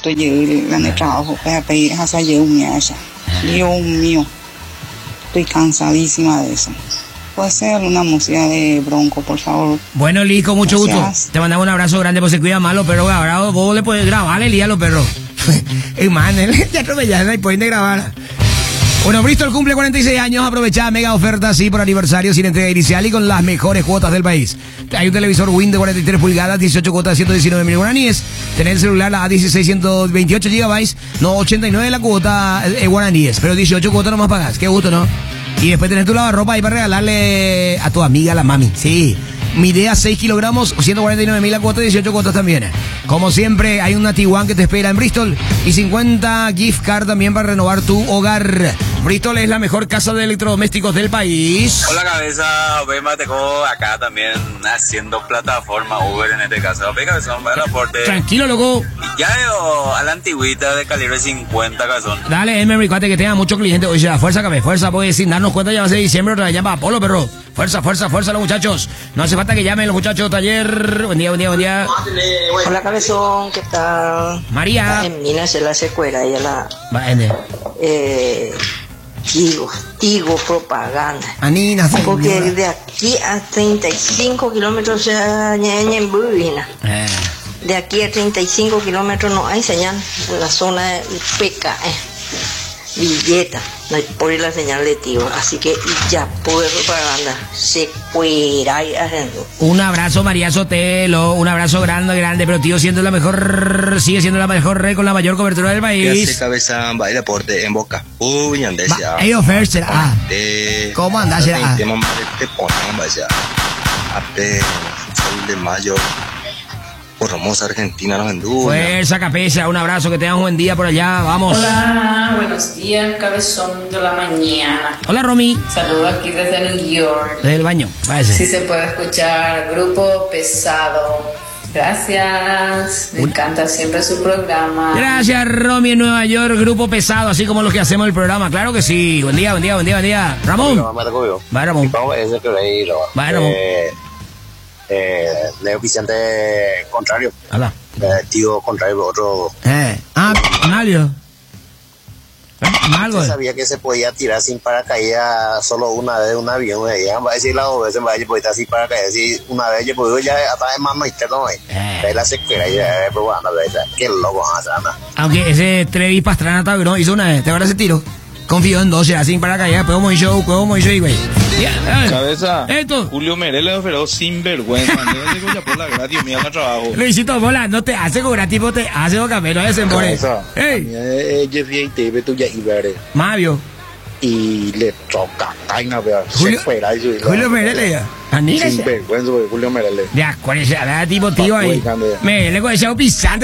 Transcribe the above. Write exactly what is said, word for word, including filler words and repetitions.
justo llegué en el trabajo para pedir hasta llegué un día allá. Dios mío, estoy cansadísima de eso. ¿Puede ser una música de Bronco, por favor? Bueno, Liz, con mucho Gracias. gusto. Te mandamos un abrazo grande, pues se cuida más los perros. Ahora vos le puedes grabarle, Liz, a los perros. Hermano, ya atropellaron y pueden grabar. Bueno, Bristol cumple cuarenta y seis años, aprovecha mega oferta así por aniversario sin entrega inicial y con las mejores cuotas del país. Hay un televisor Win de cuarenta y tres pulgadas, dieciocho cuotas de ciento diecinueve mil guaraníes. Tenés el celular a dieciséis, ciento veintiocho gigabytes, no ochenta y nueve la cuota eh, guaraníes, pero dieciocho cuotas nomás pagás, qué gusto, ¿no? Y después tenés tu lavarropa ahí para regalarle a tu amiga, la mami, sí. Midea seis kilogramos, ciento cuarenta y nueve mil la cuota, dieciocho cuotas también. Como siempre, hay una T uno que te espera en Bristol y cincuenta gift card también para renovar tu hogar. Bristol es la mejor casa de electrodomésticos del país. Hola cabeza, Ope Mateco, acá también haciendo plataforma Uber en este caso. Ope Cabezón, para el aporte. Tranquilo, loco. Y ya veo a la antigüita de calibre cincuenta, Cabezón. Dale, Emery, cuate que tenga mucho cliente. Oye, fuerza, cabeza, fuerza, porque sin darnos cuenta ya va a ser diciembre, otra vez llama a Polo, perro. Fuerza, fuerza, fuerza los muchachos. No hace falta que llamen los muchachos taller. Buen día, buen día, buen día. Hola cabezón, ¿qué tal? María. En Mina se la secuela, ella la... Va, ende. Eh... Tigo, Tigo propaganda. Anina, porque señora. de aquí a treinta y cinco kilómetros se ñaña en Bubina. Eh. De aquí a treinta y cinco kilómetros no hay señal en la zona de Peca, eh. Villeta, no hay por la señal de Tigo. Así que ya puede propaganda. Se fuera y haciendo. Un abrazo, María Sotelo. Un abrazo grande, grande. Pero tío, siendo la mejor, sigue siendo la mejor red con la mayor cobertura del país. Hace cabeza, baila porte en boca. Uy, andés ya. Ellos first será. ¿Cómo andás será? Te ponen, vaya. Apenas, sol de mayo. Por Hermosa Argentina nos vendú. Fuerza, cabeza. Un abrazo, que tengan un buen día por allá. Vamos. Hola, buenos días, cabezón de la mañana. Hola, Romy. Saludos aquí desde New York. Desde el baño, váyase. Sí se puede escuchar Grupo Pesado. Gracias. Me encanta siempre su programa. Gracias, Romy, en Nueva York. Grupo Pesado, así como los que hacemos el programa. Claro que sí. Buen día, buen día, buen día, buen día. Ramón. Va, Ramón. Va, Ramón. Eh, Leo Vicente contrario. Hola. Eh, tío contrario, otro. Eh. Ah, Mario. Yo sabía que se podía tirar sin paracaídas solo una vez de un avión. Eh. Va a decir las dos veces, va a decir sin paracaídas. Si una vez yo puedo ya hasta de mano interno. Eh. La secuela ya probando. Qué loco, Hasana. Aunque ese Trevi Pastrana Taberón hizo una vez, ¿te acuerdas ese tiro? Confío en dos, sin paracaídas, puedo muy show, puedo muy show, güey. Cabeza, esto. Julio Merel le oferó sin vergüenza. No por la gratis, mira el trabajo. Luisito Bola, no te hace con gratis, vos te hace con café, no es en more. Ey. Jeffy te ve tú ya y veré. Mavio. Y le toca caina, vea. Julio, Julio Merel, ya. Sin vergüenza, Julio Merel. De acuerdo, era tipo tío ahí. Merel con ese pisante.